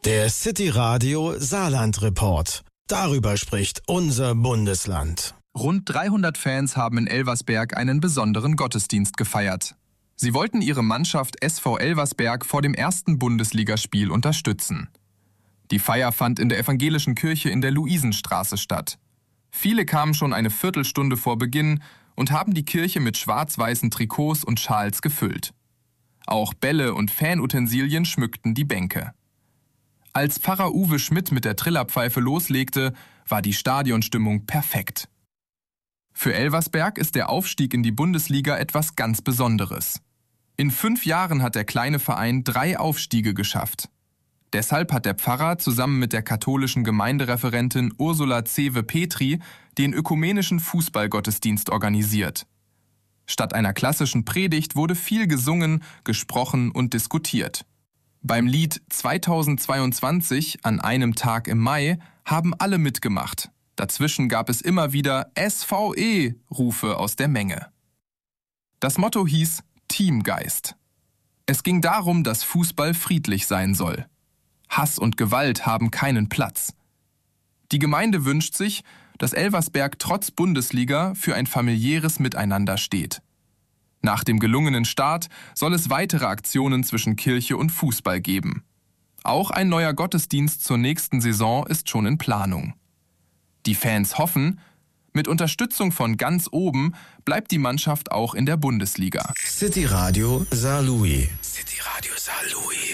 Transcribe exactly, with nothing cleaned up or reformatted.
Der City Radio Saarland Report. Darüber spricht unser Bundesland. Rund dreihundert Fans haben in Elversberg einen besonderen Gottesdienst gefeiert. Sie wollten ihre Mannschaft S V Elversberg vor dem ersten Bundesligaspiel unterstützen. Die Feier fand in der evangelischen Kirche in der Luisenstraße statt. Viele kamen schon eine Viertelstunde vor Beginn und haben die Kirche mit schwarz-weißen Trikots und Schals gefüllt. Auch Bälle und Fanutensilien schmückten die Bänke. Als Pfarrer Uwe Schmidt mit der Trillerpfeife loslegte, war die Stadionstimmung perfekt. Für Elversberg ist der Aufstieg in die Bundesliga etwas ganz Besonderes. In fünf Jahren hat der kleine Verein drei Aufstiege geschafft. Deshalb hat der Pfarrer zusammen mit der katholischen Gemeindereferentin Ursula Zewe-Petri den ökumenischen Fußballgottesdienst organisiert. Statt einer klassischen Predigt wurde viel gesungen, gesprochen und diskutiert. Beim Lied zweitausendzweiundzwanzig an einem Tag im Mai haben alle mitgemacht. Dazwischen gab es immer wieder S V E-Rufe aus der Menge. Das Motto hieß Teamgeist. Es ging darum, dass Fußball friedlich sein soll. Hass und Gewalt haben keinen Platz. Die Gemeinde wünscht sich, dass Elversberg trotz Bundesliga für ein familiäres Miteinander steht. Nach dem gelungenen Start soll es weitere Aktionen zwischen Kirche und Fußball geben. Auch ein neuer Gottesdienst zur nächsten Saison ist schon in Planung. Die Fans hoffen, mit Unterstützung von ganz oben bleibt die Mannschaft auch in der Bundesliga. City Radio Saarlouis. City Radio Saarlouis.